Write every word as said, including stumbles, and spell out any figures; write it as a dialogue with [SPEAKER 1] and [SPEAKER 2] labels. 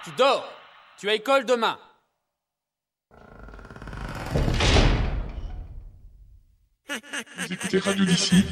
[SPEAKER 1] Tu dors. Tu as école demain.
[SPEAKER 2] Vous écoutez Radio d'ici,